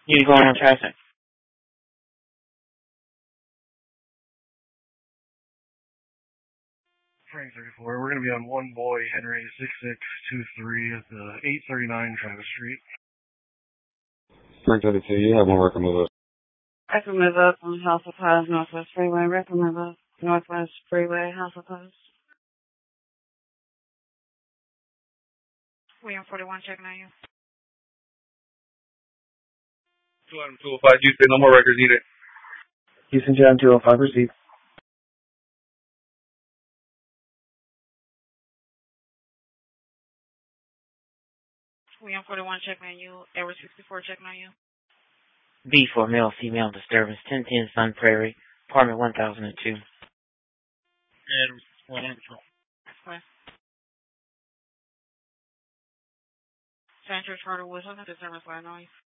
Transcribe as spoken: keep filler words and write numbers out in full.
You going on traffic? Frank thirty-four. We're going to be on one boy, Henry six six two three at the eight thirty-nine Travis Street. Frank thirty-two, you have one record move up. Record move up on House of Pies, Northwest Freeway. Record move up, Northwest Freeway, House of Pies. William forty-one, checking on you. two oh five, Houston, no more records needed. Houston Jam two oh five, received. William forty-one, checking on you. Edward sixty-four, checking on you. B for male, female disturbance, ten ten Sun Prairie, apartment one thousand two. Edward sixty-four, on patrol. West. Sanchez Charter Woods, disturbance by noise.